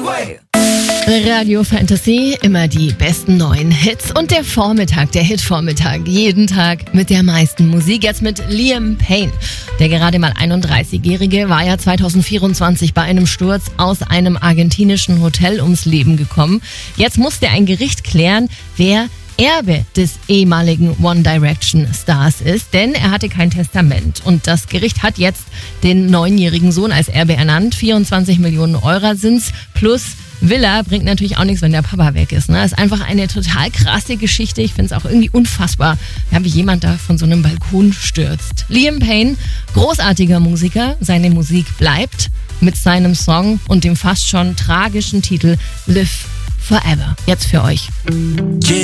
Radio Fantasy, immer die besten neuen Hits und der Vormittag, der Hitvormittag, jeden Tag mit der meisten Musik. Jetzt mit Liam Payne. Der gerade mal 31-Jährige war ja 2024 bei einem Sturz aus einem argentinischen Hotel ums Leben gekommen. Jetzt musste ein Gericht klären, wer Erbe des ehemaligen One Direction Stars ist, denn er hatte kein Testament. Und das Gericht hat jetzt den 9-jährigen Sohn als Erbe ernannt. 24 Millionen Euro sind's plus Villa, bringt natürlich auch nichts, wenn der Papa weg ist. Ne? Ist einfach eine total krasse Geschichte. Ich finde es auch irgendwie unfassbar, wie jemand da von so einem Balkon stürzt. Liam Payne, großartiger Musiker. Seine Musik bleibt mit seinem Song und dem fast schon tragischen Titel Live Forever. Jetzt für euch.